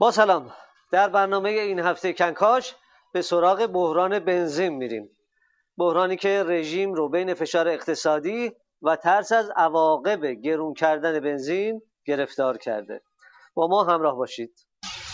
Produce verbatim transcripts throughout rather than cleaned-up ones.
با سلام. در برنامه این هفته کنکاش به سراغ بحران بنزین میریم. بحرانی که رژیم رو بین فشار اقتصادی و ترس از عواقب گرون کردن بنزین گرفتار کرده. با ما همراه باشید.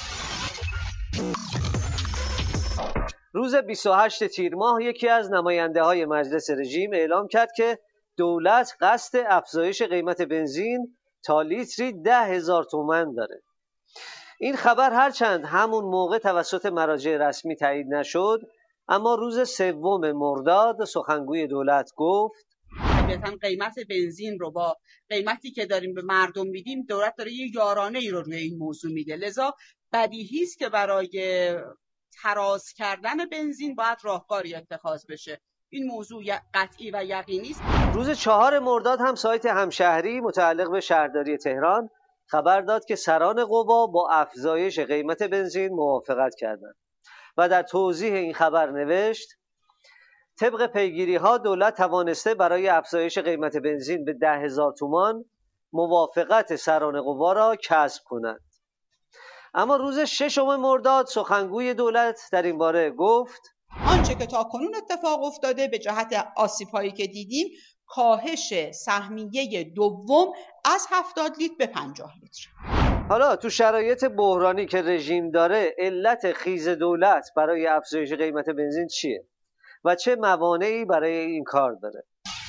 روز بیست و هشتم تیر ماه یکی از نماینده های مجلس رژیم اعلام کرد که دولت قصد افزایش قیمت بنزین تا لیتری ده هزار تومان داره. این خبر هرچند همون موقع توسط مراجع رسمی تایید نشد، اما روز سوم مرداد سخنگوی دولت گفت طبیعتاً قیمت بنزین رو با قیمتی که داریم به مردم میدیم، دولت داره یه یارانه ای رو روی این موضوع میده. لذا بدیهی است که برای تراز کردن بنزین باید راهکاری اتخاذ بشه. این موضوع قطعی و یقینی است. روز چهارم مرداد هم سایت همشهری متعلق به شهرداری تهران خبر داد که سران قوا با افزایش قیمت بنزین موافقت کردند و در توضیح این خبر نوشت طبق پیگیری ها دولت توانسته برای افزایش قیمت بنزین به ده هزار تومان موافقت سران قوا را کسب کند. اما روز ششم مرداد سخنگوی دولت در این باره گفت آنچه که تا کنون اتفاق افتاده به جهت آسیب‌هایی که دیدیم، کاهش سهمیه دوم از هفتاد لیتر به پنجاه لیتر. حالا تو شرایط بحرانی که رژیم داره، علت خیز دولت برای افزایش قیمت بنزین چیه و چه موانعی برای این کار داره؟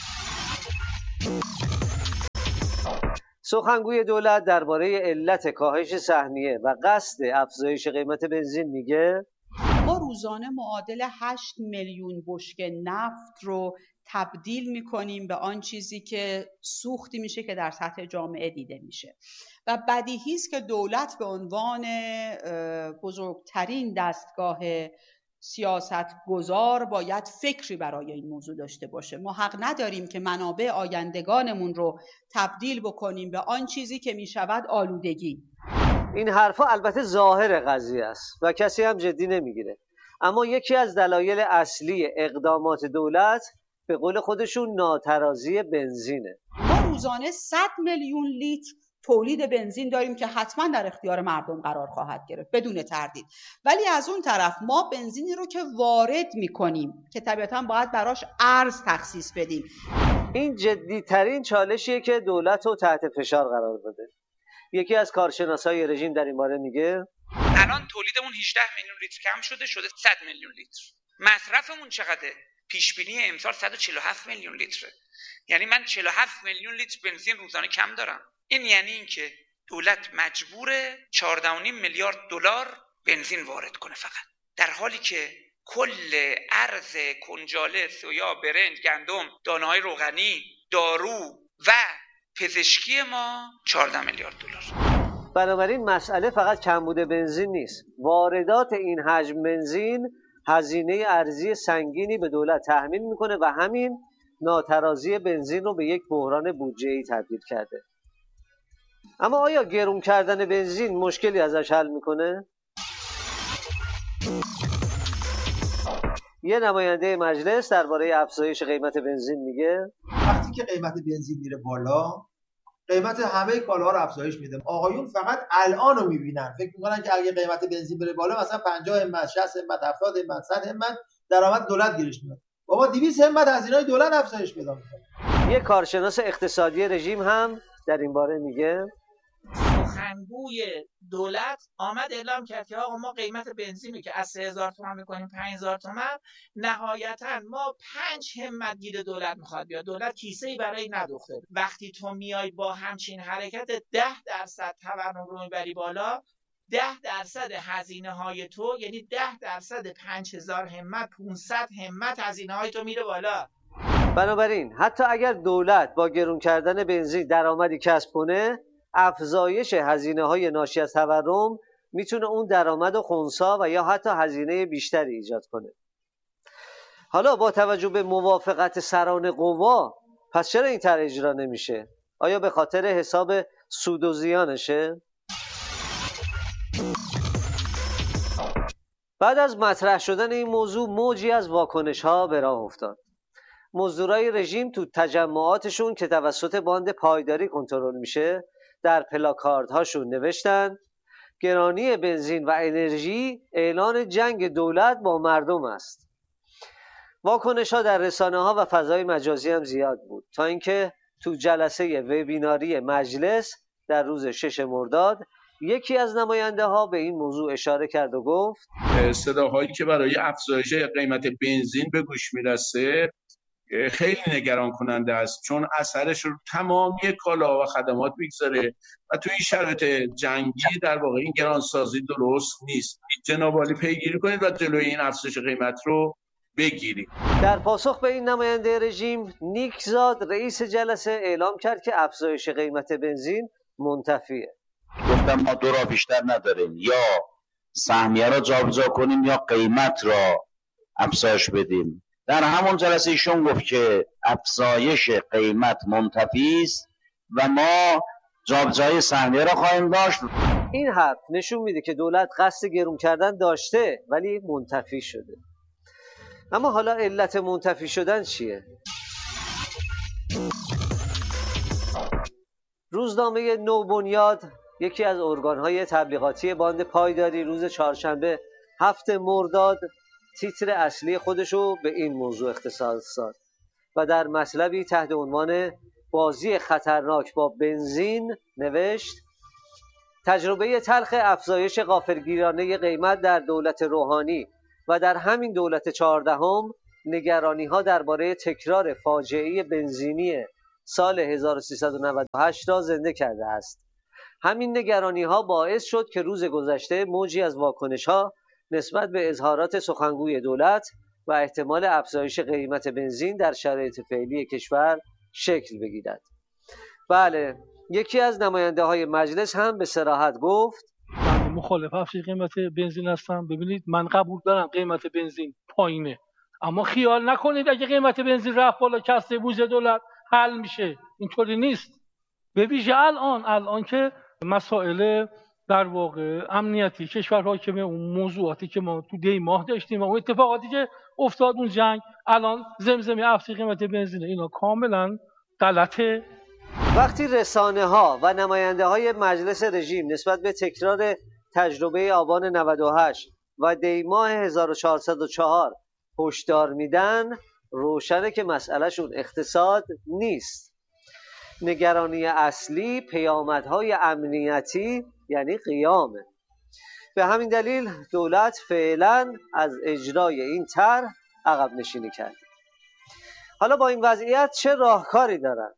سخنگوی دولت درباره علت کاهش سهمیه و قصد افزایش قیمت بنزین میگه ما روزانه معادل هشت میلیون بشکه نفت رو تبدیل میکنیم به آن چیزی که سوختی میشه که در سطح جامعه دیده میشه و بدیهی است که دولت به عنوان بزرگترین دستگاه سیاست گذار باید فکری برای این موضوع داشته باشه. ما حق نداریم که منابع آیندگانمون رو تبدیل بکنیم به آن چیزی که میشود آلودگی. این حرفا البته ظاهر قضیه است و کسی هم جدی نمیگیره، اما یکی از دلایل اصلی اقدامات دولت به قول خودشون ناترازی بنزینه. ما روزانه صد میلیون لیتر تولید بنزین داریم که حتما در اختیار مردم قرار خواهد گرفت بدون تردید، ولی از اون طرف ما بنزینی رو که وارد میکنیم که طبیعتا باید براش ارز تخصیص بدیم. این جدی ترین چالشیه که دولت رو تحت فشار قرار داده. یکی از کارشناسای رژیم در این باره میگه الان تولیدمون هجده میلیون لیتر کم شده شده صد میلیون لیتر. مصرفمون چقدره؟ پیش بینی امسال صد و چهل و هفت میلیون لیتره. یعنی من چهل و هفت میلیون لیتر بنزین روزانه کم دارم. این یعنی اینکه دولت مجبوره چهارده و نیم میلیارد دلار بنزین وارد کنه فقط، در حالی که کل ارز کنجاله، سویا، برنج، گندم، دانه‌های روغنی، دارو و پزشکی ما چهارده میلیارد دلار. بنابراین مسئله فقط کمبود بنزین نیست. واردات این حجم بنزین هزینه ارزی سنگینی به دولت تحمیل میکنه و همین ناترازی بنزین رو به یک بحران بودجه‌ای تبدیل کرده. اما آیا گرون کردن بنزین مشکلی ازش حل میکنه؟ یه نماینده مجلس درباره افزایش قیمت بنزین میگه وقتی که قیمت بنزین میره بالا، قیمت همه کالاها رو افزایش میده. آقایون فقط الان رو میبینن، فکر میکنن که اگه قیمت بنزین بره بالا مثلا پنجاه همت، شصت همت، هفتاد همت، صد همت درآمد دولت گیرش میاد. بابا دویست همت هزینه‌های دولت افزایش پیدا میکنه. یه کارشناس اقتصادی رژیم هم در این باره میگه سخنگوی دولت آمد اعلام کرد که آقا ما قیمت بنزینی که از سه هزار تومان میکنیم پنج هزار تومان، نهایتا ما پنج همت گیر دولت میخواد بیاد. دولت کیسه‌ای برای ندوخته. وقتی تو میای با همچین حرکت ده درصد تورم رو میبری بالا، ده درصد هزینه های تو یعنی ده درصد پنج هزار همت، پانصد همت هزینه های تو میره بالا. بنابراین حتی اگر دولت با گرون کردن بنزین درآمدی کسب کنه، افزایش هزینه‌های ناشی از تورم میتونه اون درآمد و خنثی و یا حتی هزینه بیشتری ایجاد کنه. حالا با توجه به موافقت سران قوا، پس چرا این طرح اجرا نمیشه؟ آیا به خاطر حساب سود و زیانشه؟ بعد از مطرح شدن این موضوع موجی از واکنش‌ها به راه افتاد. مزدورای رژیم تو تجمعاتشون که توسط باند پایداری کنترل میشه در پلاکاردهاشون نوشتن گرانی بنزین و انرژی اعلان جنگ دولت با مردم است. واکنش ها در رسانه ها و فضای مجازی هم زیاد بود تا اینکه تو جلسه وبیناری مجلس در روز شش مرداد یکی از نماینده ها به این موضوع اشاره کرد و گفت صداهایی که برای افزایش قیمت بنزین به گوش میرسه خیلی نگران کننده است، چون اثرش رو تمامی کالاها و خدمات میگذاره و توی این شرایط جنگی در واقع این گرانسازی درست نیست. جناب عالی پیگیری کنید و جلوی این افزایش قیمت رو بگیرید. در پاسخ به این نماینده رژیم، نیکزاد رئیس جلسه اعلام کرد که افزایش قیمت بنزین منتفیه. گفتم ما دو راه بیشتر نداریم، یا سهمیه را جابجا کنیم یا قیمت را افزایش بدیم. در همون جلسه ایشون گفت که افزایش قیمت منتفی است و ما جابجایی سهمیه را خواهیم داشت. این حرف نشون میده که دولت قصد گرون کردن داشته ولی منتفی شده. اما حالا علت منتفی شدن چیه؟ روزنامه نوبنیاد، یکی از ارگان‌های تبلیغاتی باند پایداری، روز چهارشنبه هفت مرداد تیتر اصلی خودشو به این موضوع اختصاص داد و در مطلبی تحت عنوان بازی خطرناک با بنزین نوشت: تجربه تلخ افزایش غافلگیرانه قیمت در دولت روحانی و در همین دولت چهاردهم نگرانی‌ها درباره تکرار فاجعه بنزینی سال هزار و سیصد و نود و هشت را زنده کرده است. همین نگرانی‌ها باعث شد که روز گذشته موجی از واکنش‌ها نسبت به اظهارات سخنگوی دولت و احتمال افزایش قیمت بنزین در شرایط فعلی کشور شکل بگیرد. بله، یکی از نماینده‌های مجلس هم به صراحت گفت من مخالف افزایش قیمت بنزین هستم. ببینید، من قبول دارم قیمت بنزین پایینه، اما خیال نکنید اگه قیمت بنزین رفت بالا کسر بوج دولت حل میشه. اینطوری نیست. به ویژه الان الان که مسائل در واقع امنیتی کشور حاکمه، اون موضوعاتی که ما تو دی ماه داشتیم و اون اتفاقاتی که افتاد، اون جنگ، الان زمزمه افزایش قیمت بنزین، اینا کاملا غلطه. وقتی رسانه ها و نماینده های مجلس رژیم نسبت به تکرار تجربه آبان نود و هشت و دی ماه هزار و چهارصد و چهار هشدار میدن، روشنه که مسئلهشون اقتصاد نیست. نگرانی اصلی پیامدهای امنیتی یعنی قیامه. به همین دلیل دولت فعلا از اجرای این طرح عقب نشینی کرده. حالا با این وضعیت چه راهکاری دارن؟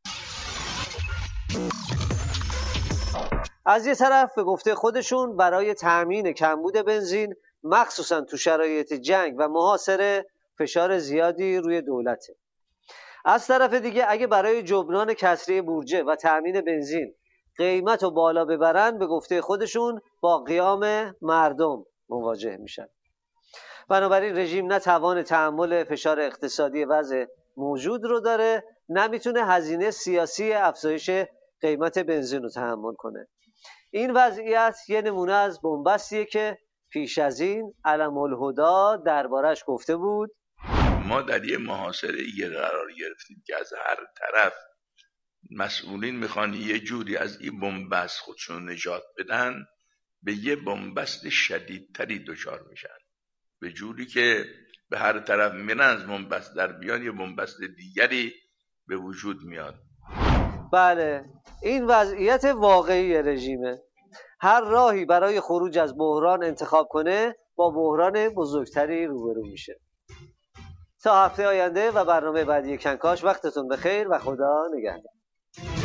از یه طرف به گفته خودشون برای تأمین کمبود بنزین، مخصوصا تو شرایط جنگ و محاصره، فشار زیادی روی دولته. از طرف دیگه اگه برای جبران کسری بودجه و تأمین بنزین قیمت رو بالا ببرن، به گفته خودشون با قیام مردم مواجه میشن. بنابراین رژیم نه توان تحمل فشار اقتصادی وضع موجود رو داره، نه میتونه هزینه سیاسی افزایش قیمت بنزین رو تحمل کنه. این وضعیت یه نمونه از بنبستیه که پیش از این علم الهدی دربارش گفته بود: ما در یه محاصره یه قرار گرفتیم که از هر طرف مسئولین میخوان یه جوری از این بنبست خودشون نجات بدن، به یه بنبست شدیدتری دچار میشن، به جوری که به هر طرف میرن از بنبست در بیان یه بنبست دیگری به وجود میاد. بله، این وضعیت واقعی رژیمه. هر راهی برای خروج از بحران انتخاب کنه با بحران بزرگتری روبرو میشه. تا هفته آینده و برنامه بعدی کنکاش، وقتتون بخیر و خدا نگهدار.